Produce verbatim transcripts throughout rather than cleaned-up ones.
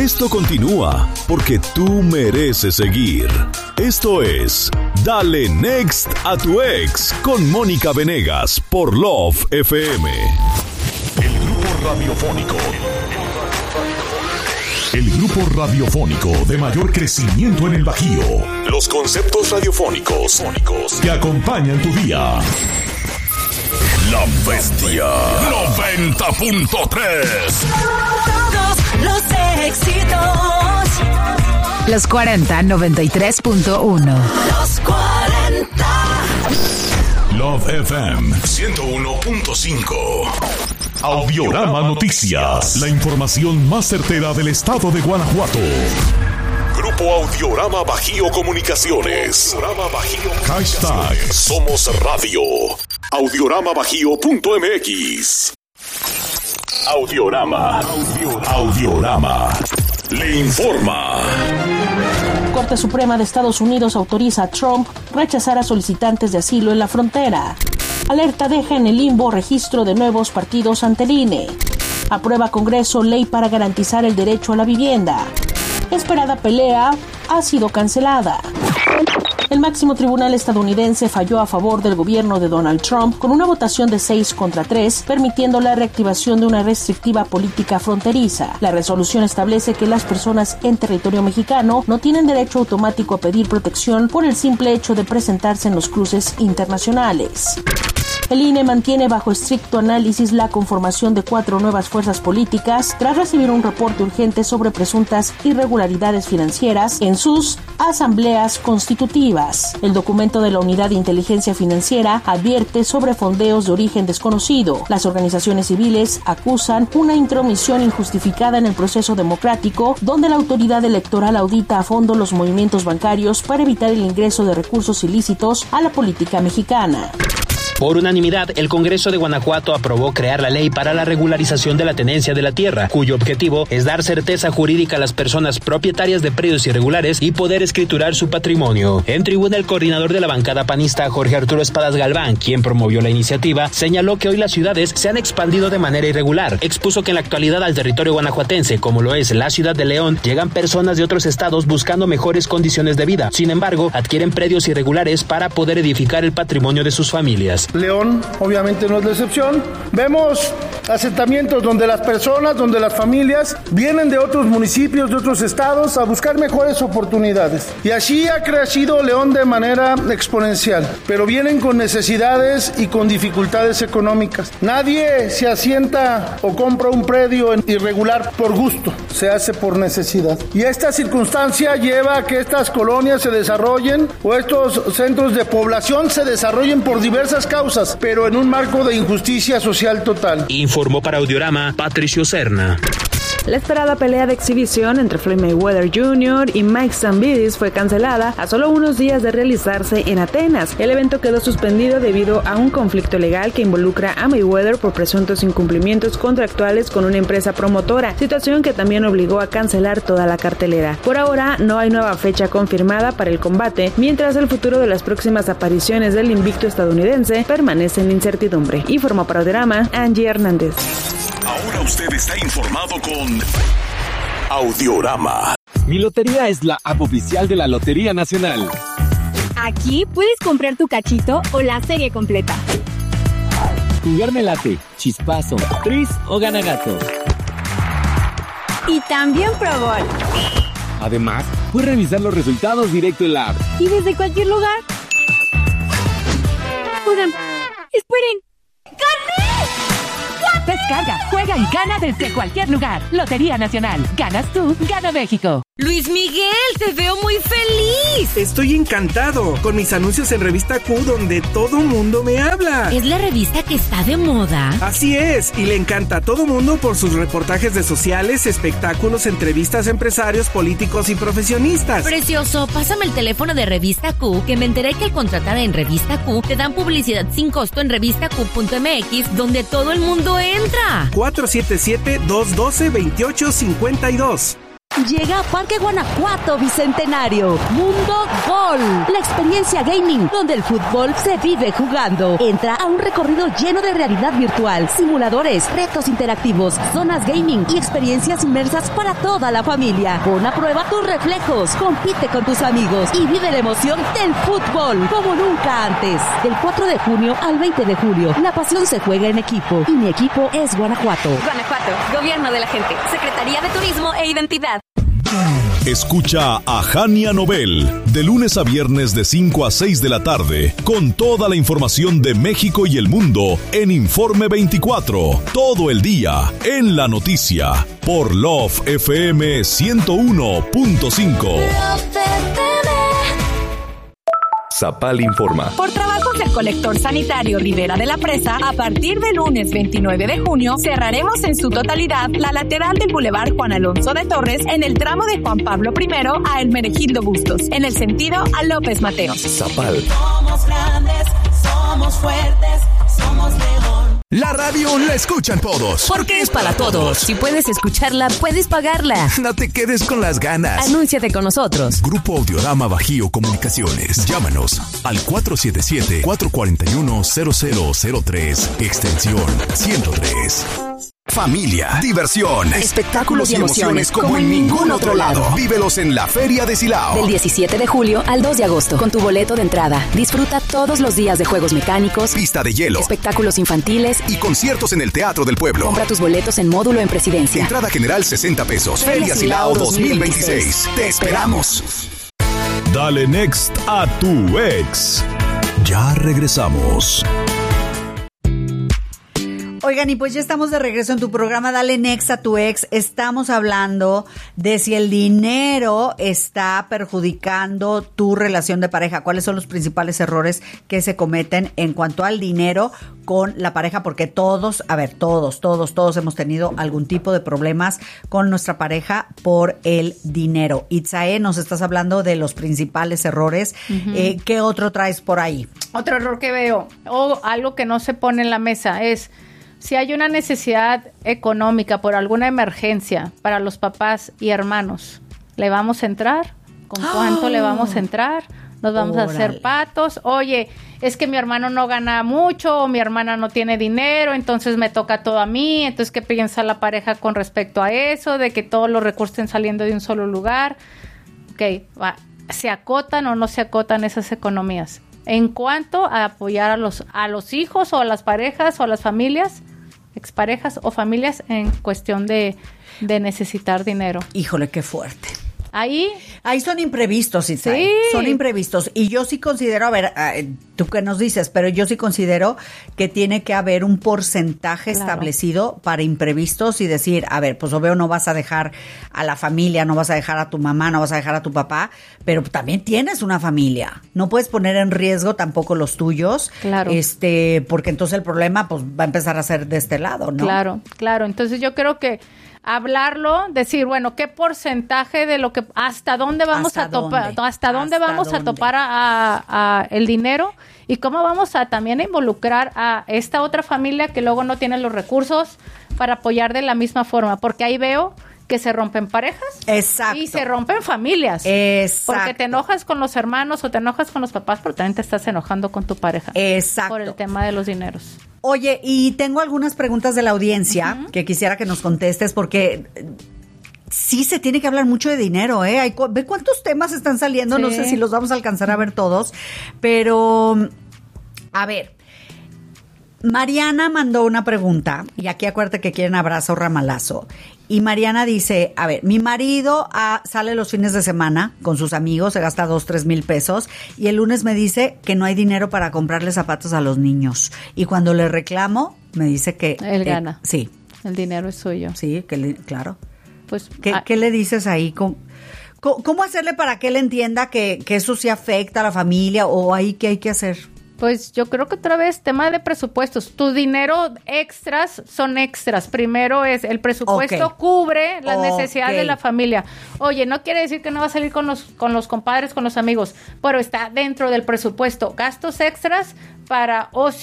Esto continúa porque tú mereces seguir. Esto es Dale Next a tu ex con Mónica Venegas por Love F M. El grupo radiofónico. El grupo radiofónico de mayor crecimiento en el Bajío. Los conceptos radiofónicos que acompañan tu día. La Bestia noventa punto tres. Todos los éxitos. Los cuarenta, noventa y tres punto uno. Los cuarenta. Love F M ciento uno punto cinco. Audiorama Noticias. La información más certera del estado de Guanajuato. Grupo Audiorama Bajío Comunicaciones. Audiorama Bajío. Hashtag Somos Radio. audiorama bajío punto m x. Audiorama. Audiorama. Le informa. Corte Suprema de Estados Unidos autoriza a Trump rechazar a solicitantes de asilo en la frontera. Alerta deja en el limbo registro de nuevos partidos ante el I N E. Aprueba Congreso ley para garantizar el derecho a la vivienda. Esperada pelea ha sido cancelada. El máximo tribunal estadounidense falló a favor del gobierno de Donald Trump con una votación de seis contra tres, permitiendo la reactivación de una restrictiva política fronteriza. La resolución establece que las personas en territorio mexicano no tienen derecho automático a pedir protección por el simple hecho de presentarse en los cruces internacionales. El I N E mantiene bajo estricto análisis la conformación de cuatro nuevas fuerzas políticas tras recibir un reporte urgente sobre presuntas irregularidades financieras en sus asambleas constitutivas. El documento de la Unidad de Inteligencia Financiera advierte sobre fondeos de origen desconocido. Las organizaciones civiles acusan una intromisión injustificada en el proceso democrático, donde la autoridad electoral audita a fondo los movimientos bancarios para evitar el ingreso de recursos ilícitos a la política mexicana. Por unanimidad, el Congreso de Guanajuato aprobó crear la ley para la regularización de la tenencia de la tierra, cuyo objetivo es dar certeza jurídica a las personas propietarias de predios irregulares y poder escriturar su patrimonio. En tribuna, el coordinador de la bancada panista, Jorge Arturo Espadas Galván, quien promovió la iniciativa, señaló que hoy las ciudades se han expandido de manera irregular. Expuso que en la actualidad al territorio guanajuatense, como lo es la ciudad de León, llegan personas de otros estados buscando mejores condiciones de vida. Sin embargo, adquieren predios irregulares para poder edificar el patrimonio de sus familias. León obviamente no es la excepción. Vemos asentamientos donde las personas, donde las familias vienen de otros municipios, de otros estados a buscar mejores oportunidades. Y así ha crecido León de manera exponencial, pero vienen con necesidades y con dificultades económicas. Nadie se asienta o compra un predio irregular por gusto, se hace por necesidad. Y esta circunstancia lleva a que estas colonias se desarrollen o estos centros de población se desarrollen por diversas causas. causas, pero en un marco de injusticia social total. Informó para Audiorama Patricio Serna. La esperada pelea de exhibición entre Floyd Mayweather junior y Mike Zambidis fue cancelada a solo unos días de realizarse en Atenas. El evento quedó suspendido debido a un conflicto legal que involucra a Mayweather por presuntos incumplimientos contractuales con una empresa promotora, situación que también obligó a cancelar toda la cartelera. Por ahora no hay nueva fecha confirmada para el combate, mientras el futuro de las próximas apariciones del invicto estadounidense permanece en incertidumbre. Informó para Audiorama Angie Hernández. Ahora usted está informado con Audiorama. Mi Lotería es la app oficial de la Lotería Nacional. Aquí puedes comprar tu cachito o la serie completa. Jugar late, chispazo, tris o ganagato. Y también Pro Gol. Además, puedes revisar los resultados directo en la app. Y desde cualquier lugar. Oigan, esperen. ¡Gané! Descarga, juega y gana desde cualquier lugar. Lotería Nacional. Ganas tú, gana México. Luis Miguel, te veo muy feliz. Estoy encantado con mis anuncios en Revista Q, donde todo mundo me habla. ¿Es la revista que está de moda? Así es, y le encanta a todo mundo por sus reportajes de sociales, espectáculos, entrevistas a empresarios, políticos y profesionistas. Precioso, pásame el teléfono de Revista Q, que me enteré que al contratar en Revista Q te dan publicidad sin costo en revista q punto m x, donde todo el mundo entra. cuatro siete siete, dos uno dos, dos ocho cinco dos. Llega a Parque Guanajuato Bicentenario, Mundo Gol, la experiencia gaming donde el fútbol se vive jugando. Entra a un recorrido lleno de realidad virtual, simuladores, retos interactivos, zonas gaming y experiencias inmersas para toda la familia. Pon a prueba tus reflejos, compite con tus amigos y vive la emoción del fútbol como nunca antes. Del cuatro de junio al veinte de julio, la pasión se juega en equipo y mi equipo es Guanajuato. Guanajuato, Gobierno de la Gente, Secretaría de Turismo e Identidad. Escucha a Jania Nobel de lunes a viernes de cinco a seis de la tarde con toda la información de México y el mundo en Informe veinticuatro, todo el día en la noticia por Love F M ciento uno punto cinco. Zapal informa. Por trabajos del colector sanitario Ribera de la Presa, a partir del lunes veintinueve de junio, cerraremos en su totalidad la lateral del Boulevard Juan Alonso de Torres en el tramo de Juan Pablo primero a Hermenegildo Bustos, en el sentido a López Mateos. Zapal. Somos grandes, somos fuertes, somos León. La radio la escuchan todos. Porque es para todos. Si puedes escucharla, puedes pagarla. No te quedes con las ganas. Anúnciate con nosotros. Grupo Audiorama Bajío Comunicaciones. Llámanos al cuatro siete siete, cuatro cuatro uno, cero cero cero tres, extensión ciento tres. Familia, diversión, espectáculos y emociones como en ningún otro lado. Vívelos en la Feria de Silao. Del diecisiete de julio al dos de agosto, con tu boleto de entrada. Disfruta todos los días de juegos mecánicos, pista de hielo, espectáculos infantiles y conciertos en el Teatro del Pueblo. Compra tus boletos en módulo en Presidencia. Entrada general sesenta pesos. Feria Silao dos mil veintiséis. Te esperamos. Dale Next a tu ex. Ya regresamos. Oigan, y pues ya estamos de regreso en tu programa Dale Next a tu ex. Estamos hablando de si el dinero está perjudicando tu relación de pareja. ¿Cuáles son los principales errores que se cometen en cuanto al dinero con la pareja? Porque todos, a ver, todos, todos, todos hemos tenido algún tipo de problemas con nuestra pareja por el dinero. Itzae, nos estás hablando de los principales errores. Uh-huh. Eh, ¿Qué otro traes por ahí? Otro error que veo, o algo que no se pone en la mesa, es si hay una necesidad económica por alguna emergencia para los papás y hermanos, ¿le vamos a entrar? ¿Con cuánto oh. le vamos a entrar? ¿Nos vamos Órale. a hacer patos? Oye, es que mi hermano no gana mucho o mi hermana no tiene dinero, entonces me toca todo a mí. Entonces, ¿qué piensa la pareja con respecto a eso? De que todos los recursos estén saliendo de un solo lugar. Ok, va. ¿Se acotan o no se acotan esas economías? En cuanto a apoyar a los, a los hijos o a las parejas o a las familias, exparejas o familias en cuestión de, de necesitar dinero. Híjole, qué fuerte. Ahí, ahí son imprevistos, Isabel. Sí. Son imprevistos. Y yo sí considero, a ver, tú qué nos dices, pero yo sí considero que tiene que haber un porcentaje claro. establecido para imprevistos y decir, a ver, pues obvio no vas a dejar a la familia, no vas a dejar a tu mamá, no vas a dejar a tu papá, pero también tienes una familia. No puedes poner en riesgo tampoco los tuyos. Claro. Este, porque entonces el problema pues va a empezar a ser de este lado, ¿no? Claro, claro. Entonces yo creo que hablarlo, decir, bueno, qué porcentaje de lo que, hasta dónde vamos a topar, hasta dónde ¿Hasta vamos dónde? a topar a, a, a el dinero y cómo vamos a también a involucrar a esta otra familia que luego no tiene los recursos para apoyar de la misma forma, porque ahí veo que se rompen parejas. Exacto. Y se rompen familias. Exacto. Porque te enojas con los hermanos o te enojas con los papás, pero también te estás enojando con tu pareja. Exacto. Por el tema de los dineros. Oye, y tengo algunas preguntas de la audiencia uh-huh. que quisiera que nos contestes porque sí se tiene que hablar mucho de dinero, ¿eh? Hay, ve cuántos temas están saliendo, sí. No sé si los vamos a alcanzar a ver todos, pero a ver, Mariana mandó una pregunta y aquí acuérdate que quieren abrazo ramalazo. Y Mariana dice, a ver, mi marido ah, sale los fines de semana con sus amigos, se gasta dos, tres mil pesos y el lunes me dice que no hay dinero para comprarle zapatos a los niños. Y cuando le reclamo, me dice que... Él eh, gana. Sí. El dinero es suyo. Sí, que le, claro. Pues, ¿Qué, ah, ¿Qué le dices ahí? ¿Cómo, cómo hacerle para que él entienda que, que eso sí afecta a la familia o ahí qué hay que hacer? Pues yo creo que otra vez, tema de presupuestos. Tu dinero extras son extras. Primero es el presupuesto okay. cubre las okay. necesidades de la familia. Oye, no quiere decir que no va a salir con los, con los compadres, con los amigos, pero está dentro del presupuesto. Gastos extras para ocio,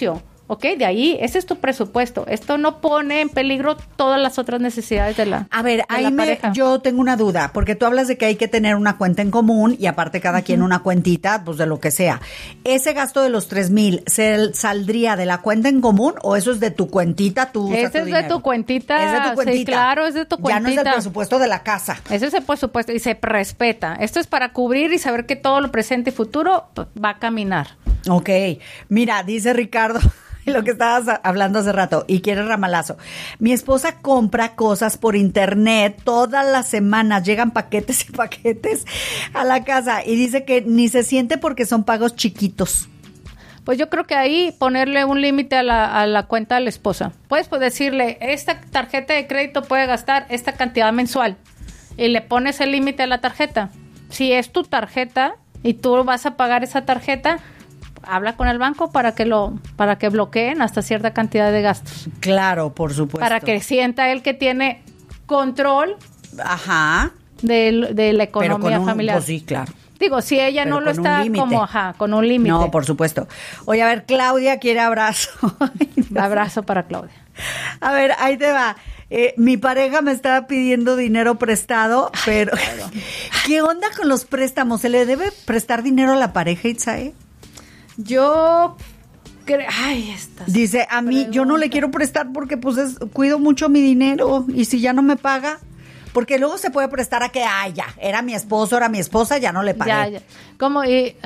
¿ok? De ahí, ese es tu presupuesto. Esto no pone en peligro todas las otras necesidades de la A ver, de ahí la me, pareja. yo tengo una duda, porque tú hablas de que hay que tener una cuenta en común y aparte cada uh-huh. quien una cuentita, pues de lo que sea. ¿Ese gasto de los tres mil se saldría de la cuenta en común o eso es de tu cuentita? Tú usas Ese tu es dinero? de tu cuentita. Es de tu cuentita. Sí, claro, es de tu cuentita. Ya no es del presupuesto de la casa. Ese es el presupuesto y se respeta. Esto es para cubrir y saber que todo lo presente y futuro va a caminar. Ok. Mira, dice Ricardo... lo que estabas hablando hace rato, y quiere ramalazo. Mi esposa compra cosas por internet todas las semanas, llegan paquetes y paquetes a la casa y dice que ni se siente porque son pagos chiquitos. Pues yo creo que ahí ponerle un límite a la, a la cuenta de la esposa. Puedes pues decirle, esta tarjeta de crédito puede gastar esta cantidad mensual y le pones el límite a la tarjeta. Si es tu tarjeta y tú vas a pagar esa tarjeta, habla con el banco para que lo para que bloqueen hasta cierta cantidad de gastos. Claro, por supuesto. Para que sienta él que tiene control ajá de, de la economía Pero con un, familiar. Pues sí, claro. Digo, si ella Pero no lo está como ajá, con un límite. No, por supuesto. Oye, a ver, Claudia quiere abrazo. Abrazo para Claudia. A ver, ahí te va. Eh, mi pareja me estaba pidiendo dinero prestado, pero ¿qué onda con los préstamos? ¿Se le debe prestar dinero a la pareja, Itzae? Yo creo, ay, estas dice, a mí, yo no le quiero prestar porque pues es, cuido mucho mi dinero y si ya no me paga, porque luego se puede prestar a que, ay, ya, era mi esposo, era mi esposa, ya no le pagué. Ya, ya. Como, y,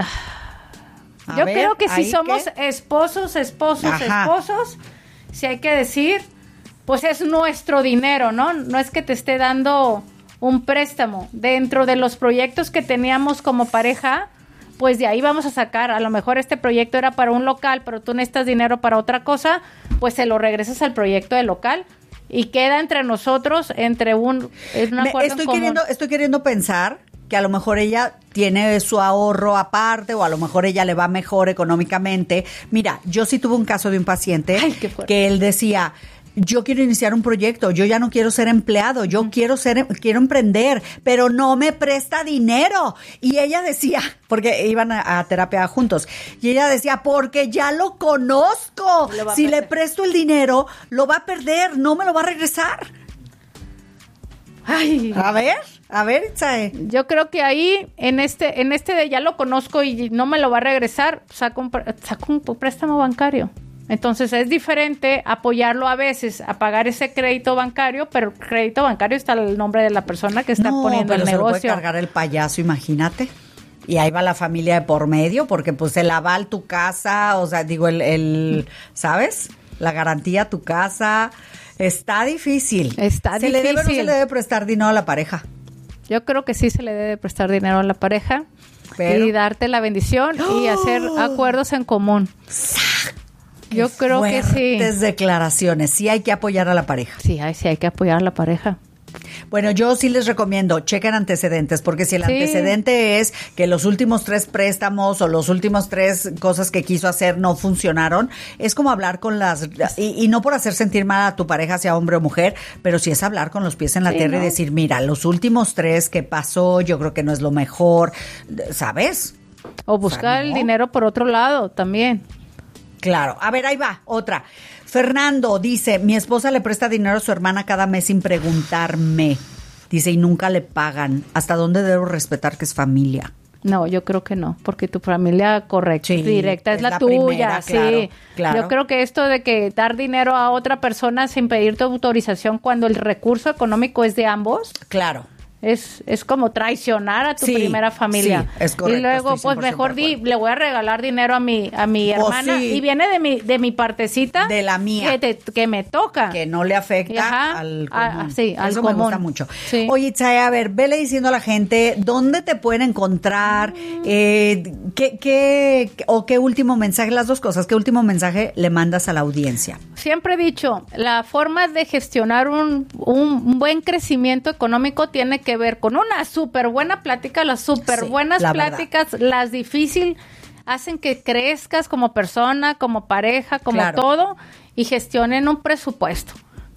yo ver, creo que si somos qué? esposos, esposos, Ajá. esposos, si hay que decir, pues es nuestro dinero, ¿no? No es que te esté dando un préstamo. Dentro de los proyectos que teníamos como pareja, pues de ahí vamos a sacar, a lo mejor este proyecto era para un local, pero tú necesitas dinero para otra cosa, pues se lo regresas al proyecto del local y queda entre nosotros, entre un, es un acuerdo estoy en común. queriendo, estoy queriendo pensar que a lo mejor ella tiene su ahorro aparte o a lo mejor ella le va mejor económicamente. Mira, yo sí tuve un caso de un paciente Ay, que él decía, yo quiero iniciar un proyecto, yo ya no quiero ser empleado, yo uh-huh. quiero ser, quiero emprender, pero no me presta dinero. Y ella decía, porque iban a, a terapia juntos, y ella decía, porque ya lo conozco, lo si le presto el dinero, lo va a perder, no me lo va a regresar. Ay, a ver, a ver, Itzae. Yo creo que ahí, en este, en este de ya lo conozco y no me lo va a regresar, saco un, saco un préstamo bancario. Entonces es diferente apoyarlo a veces a pagar ese crédito bancario, pero el crédito bancario está el nombre de la persona que está no, poniendo pero el se negocio. Lo puede cargar el payaso, imagínate. Y ahí va la familia de por medio, porque pues el aval tu casa, o sea, digo, el, el ¿sabes? La garantía a tu casa. Está difícil. Está ¿Se difícil. le debe o no se le debe prestar dinero a la pareja? Yo creo que sí se le debe prestar dinero a la pareja. Pero... y darte la bendición ¡Oh! Y hacer acuerdos en común. Yo creo que sí. Fuertes declaraciones. Sí hay que apoyar a la pareja. Sí, hay, sí hay que apoyar a la pareja. Bueno, yo sí les recomiendo, chequen antecedentes, porque si el sí. antecedente es que los últimos tres préstamos o los últimos tres cosas que quiso hacer no funcionaron, es como hablar con las, y, y no por hacer sentir mal a tu pareja, sea hombre o mujer, pero sí es hablar con los pies en la sí, tierra ¿no? y decir, mira, los últimos tres que pasó, yo creo que no es lo mejor, ¿sabes? O buscar o sea, ¿no? el dinero por otro lado también. Claro. A ver, ahí va, otra. Fernando dice, mi esposa le presta dinero a su hermana cada mes sin preguntarme. Dice, y nunca le pagan. ¿Hasta dónde debo respetar que es familia? No, yo creo que no, porque tu familia correcta, sí, directa es, es la, la tuya, primera, sí. Claro, claro. Yo creo que esto de que dar dinero a otra persona sin pedir tu autorización cuando el recurso económico es de ambos. Claro. Es, es como traicionar a tu sí, primera familia. Sí, es correcto. Y luego, pues mejor di, le voy a regalar dinero a mi a mi pues hermana sí. y viene de mi de mi partecita. De la mía. Que, te, que me toca. Que no le afecta Ajá, al común. A, sí, al Eso común. me gusta mucho. Sí. Oye, Itzae, a ver, vele diciendo a la gente dónde te pueden encontrar, mm. eh, qué, qué, o qué último mensaje, las dos cosas, qué último mensaje le mandas a la audiencia. Siempre he dicho, la forma de gestionar un, un buen crecimiento económico tiene que ver con una súper buena plática, las súper buenas sí, pláticas, verdad. Las difíciles hacen que crezcas como persona, como pareja, como claro. todo, y gestionen un presupuesto.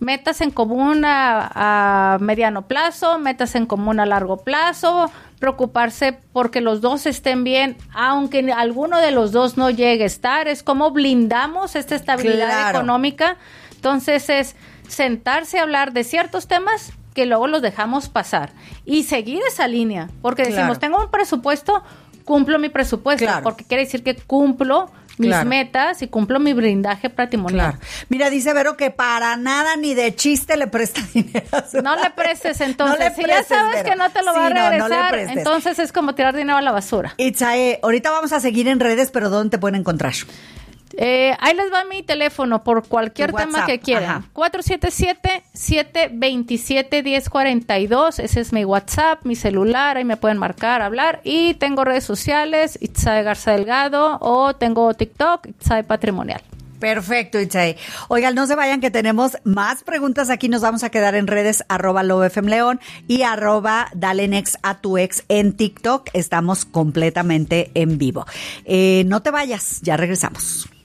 metas en común a, a mediano plazo, metas en común a largo plazo, preocuparse porque los dos estén bien, aunque alguno de los dos no llegue a estar, es como blindamos esta estabilidad Claro. económica. Entonces es sentarse a hablar de ciertos temas que luego los dejamos pasar y seguir esa línea, porque Claro. decimos, tengo un presupuesto, cumplo mi presupuesto, Claro. porque quiere decir que cumplo mis Claro. metas y cumplo mi blindaje patrimonial. Claro. Mira, dice Vero que para nada ni de chiste le presta dinero a su No le madre. prestes entonces. No le si ya prestes, sabes Vero. que no te lo va a Sí, no, no le regresar, prestes. entonces es como tirar dinero a la basura. Itzae, ahorita vamos a seguir en redes, pero ¿dónde te pueden encontrar? Eh, ahí les va mi teléfono por cualquier Tu tema WhatsApp, que quieran. ajá. cuatro siete siete, siete dos siete, uno cero cuatro dos. Ese es mi WhatsApp, mi celular. Ahí me pueden marcar, hablar. Y tengo redes sociales, Itzae Garza Delgado, o tengo TikTok, Itzae Patrimonial. Perfecto, Itzae. Oigan, no se vayan que tenemos más preguntas aquí. Nos vamos a quedar en redes arroba LoveFMLeón y arroba Dale Next a tu ex en TikTok. Estamos completamente en vivo. Eh, no te vayas, ya regresamos.